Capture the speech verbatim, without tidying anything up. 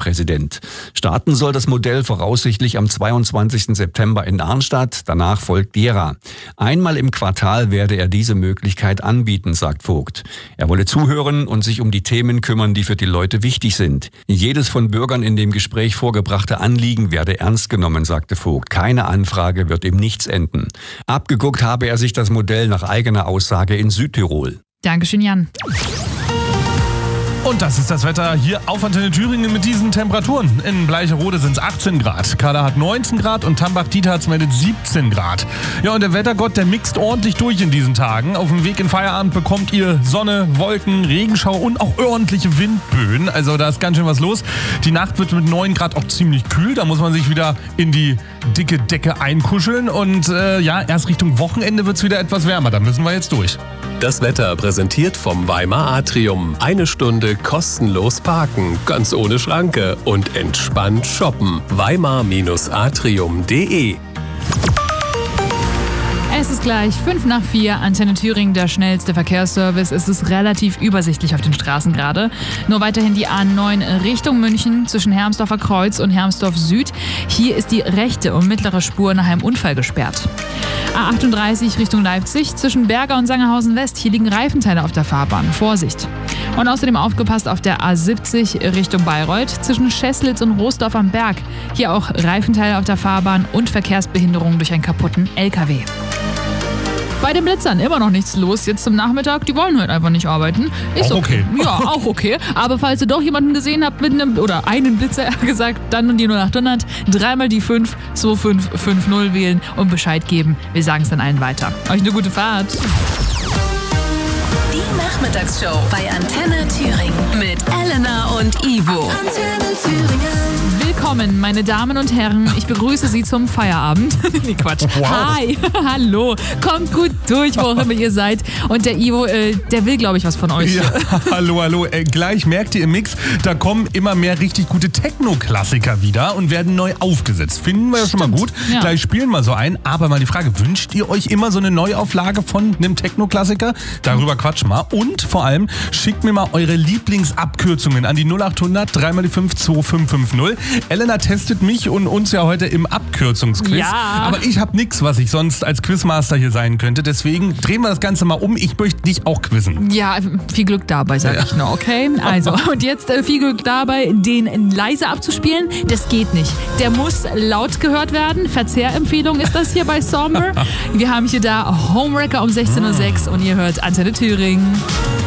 Ministerpräsident. Starten soll das Modell voraussichtlich am zweiundzwanzigsten September in Arnstadt, danach folgt Gera. Einmal im Quartal werde er diese Möglichkeit anbieten, sagt Vogt. Er wolle zuhören und sich um die Themen kümmern, die für die Leute wichtig sind. Jedes von Bürgern in dem Gespräch vorgebrachte Anliegen werde ernst genommen, sagte Vogt. Keine Anfrage wird im Nichts enden. Abgeguckt habe er sich das Modell nach eigener Aussage in Südtirol. Dankeschön, Jan. Und das ist das Wetter hier auf Antenne Thüringen mit diesen Temperaturen. In Bleicherode sind es achtzehn Grad, Kahla hat neunzehn Grad und Tambach-Dietharz meldet siebzehn Grad. Ja, und der Wettergott, der mixt ordentlich durch in diesen Tagen. Auf dem Weg in Feierabend bekommt ihr Sonne, Wolken, Regenschauer und auch ordentliche Windböen. Also da ist ganz schön was los. Die Nacht wird mit neun Grad auch ziemlich kühl. Da muss man sich wieder in die dicke Decke einkuscheln. Und äh, ja, erst Richtung Wochenende wird es wieder etwas wärmer. Da müssen wir jetzt durch. Das Wetter präsentiert vom Weimar Atrium. Eine Stunde kostenlos parken, ganz ohne Schranke und entspannt shoppen. weimar Atrium punkt de. Es ist gleich fünf nach vier, Antenne Thüringen, der schnellste Verkehrsservice. Es ist relativ übersichtlich auf den Straßen gerade. Nur weiterhin die A neun Richtung München zwischen Hermsdorfer Kreuz und Hermsdorf Süd. Hier ist die rechte und mittlere Spur nach einem Unfall gesperrt. A achtunddreißig Richtung Leipzig zwischen Berger und Sangerhausen West. Hier liegen Reifenteile auf der Fahrbahn. Vorsicht! Und außerdem aufgepasst auf der A siebzig Richtung Bayreuth zwischen Scheßlitz und Roosdorf am Berg. Hier auch Reifenteile auf der Fahrbahn und Verkehrsbehinderung durch einen kaputten L K W. Bei den Blitzern immer noch nichts los. Jetzt zum Nachmittag, die wollen halt einfach nicht arbeiten. Ist auch okay. okay. Ja, auch okay. Aber falls ihr doch jemanden gesehen habt mit einem, oder einen Blitzer gesagt, dann und die null acht hundert, dreimal die fünf, zwei fünf fünf null wählen und Bescheid geben. Wir sagen es dann allen weiter. Euch eine gute Fahrt. Die Nachmittagsshow bei Antenne Thüringen mit Elena und Ivo. Antenne Thüringen. Willkommen, meine Damen und Herren. Ich begrüße Sie zum Feierabend. Nee, Quatsch. Wow. Hi, hallo. Kommt gut durch, wo auch immer ihr seid. Und der Ivo, äh, der will, glaube ich, was von euch. Ja, hallo, hallo. Äh, gleich merkt ihr im Mix, da kommen immer mehr richtig gute Techno-Klassiker wieder und werden neu aufgesetzt. Finden wir ja schon mal gut. Ja. Gleich spielen wir so ein. Aber mal die Frage, wünscht ihr euch immer so eine Neuauflage von einem Techno-Klassiker? Darüber quatschen wir. Und vor allem, schickt mir mal eure Lieblingsabkürzungen an die null acht hundert, dreimal die fünf, zwei fünf fünf null. Elena testet mich und uns ja heute im Abkürzungsquiz. Ja. Aber ich habe nichts, was ich sonst als Quizmaster hier sein könnte. Deswegen drehen wir das Ganze mal um. Ich möchte dich auch quizzen. Ja, viel Glück dabei, sag Ja. ich nur, okay? Also, und jetzt äh, viel Glück dabei, den leise abzuspielen. Das geht nicht. Der muss laut gehört werden. Verzehrempfehlung ist das hier bei Somber. Wir haben hier da Homewrecker um sechzehn Uhr sechs und ihr hört Antenne Thüringen.